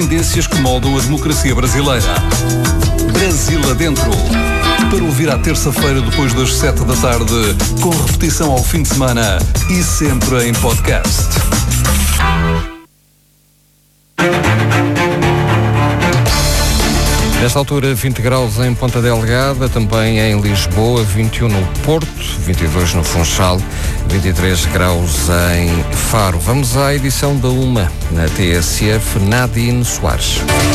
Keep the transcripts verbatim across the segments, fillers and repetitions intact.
Tendências que moldam a democracia brasileira. Brasil adentro. Para ouvir à terça-feira depois das sete da tarde, com repetição ao fim de semana e sempre em podcast. Nesta altura, vinte graus em Ponta Delgada, também em Lisboa, vinte e um no Porto, vinte e dois no Funchal, vinte e três graus em Faro. Vamos à edição da Uma, na T S F, Nadine Soares.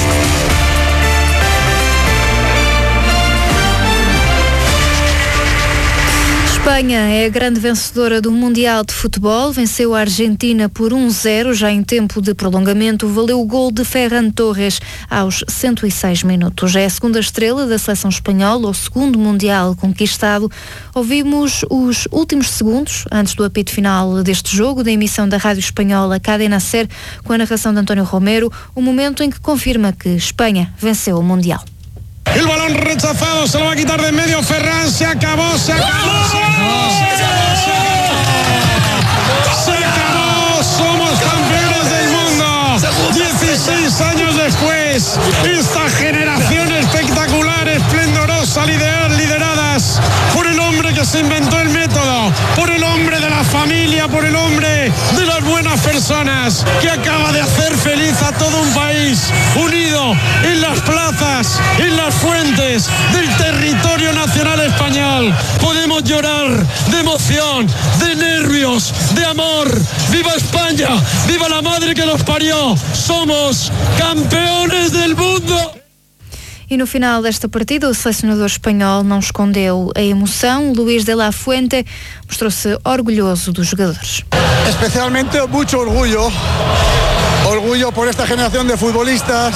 Espanha é a grande vencedora do Mundial de Futebol, venceu a Argentina por um zero, já em tempo de prolongamento, valeu o gol de Ferran Torres aos cento e seis minutos. É a segunda estrela da seleção espanhola, o segundo Mundial conquistado. Ouvimos os últimos segundos, antes do apito final deste jogo, da emissão da rádio espanhola Cadena Ser, com a narração de António Romero, o momento em que confirma que Espanha venceu o Mundial. El balón rechazado, se lo va a quitar de en medio Ferran, se acabó, se acabó, se acabó, se acabó, se acabó, se acabó, somos campeones del mundo, dieciséis años después, esta generación espectacular, esplendorosa, liderar, lideradas por el hombre que se inventó el método, por el hombre de la familia, por el hombre de las buenas personas, que acaba de hacer feliz a todo un país, unido en las plazas, en las fuentes del territorio nacional español. Podemos llorar de emoción, de nervios, de amor. ¡Viva España! ¡Viva la madre que nos parió! ¡Somos campeones del mundo! E no final desta partida, o selecionador espanhol não escondeu a emoção. Luís de la Fuente mostrou-se orgulhoso dos jogadores. Especialmente mucho orgullo, orgullo por esta generación de futbolistas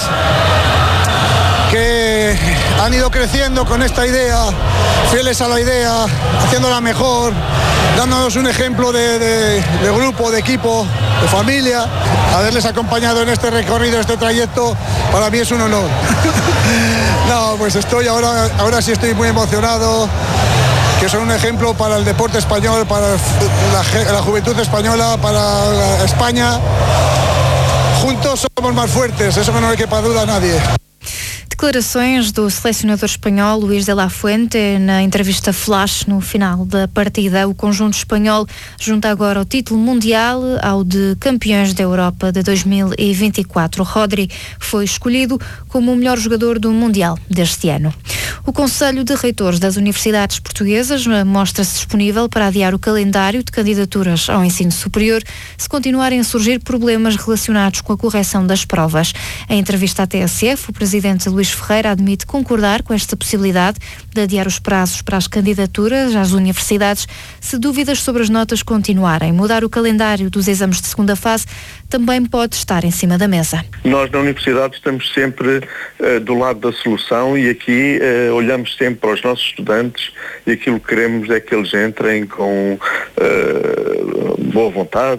que han ido creciendo con esta idea, fieles a la idea, haciéndola mejor, dándonos un ejemplo de, de, de grupo, de equipo, de familia. Haberles acompañado en este recorrido, este trayecto, para mí es un honor. No, pues estoy ahora, ahora sí estoy muy emocionado, que son un ejemplo para el deporte español, para la, la juventud española, para España. Juntos somos más fuertes, eso que no le quepa duda a nadie. Declarações do selecionador espanhol Luís de la Fuente na entrevista flash no final da partida. O conjunto espanhol junta agora o título mundial ao de campeões da Europa de dois mil e vinte e quatro. Rodri foi escolhido como o melhor jogador do Mundial deste ano. O Conselho de Reitores das Universidades Portuguesas mostra-se disponível para adiar o calendário de candidaturas ao ensino superior se continuarem a surgir problemas relacionados com a correção das provas. Em entrevista à T S F, o presidente Luís Ferreira admite concordar com esta possibilidade de adiar os prazos para as candidaturas às universidades se dúvidas sobre as notas continuarem. Mudar o calendário dos exames de segunda fase também pode estar em cima da mesa. Nós na universidade estamos sempre uh, do lado da solução e aqui uh, olhamos sempre para os nossos estudantes e aquilo que queremos é que eles entrem com uh, boa vontade,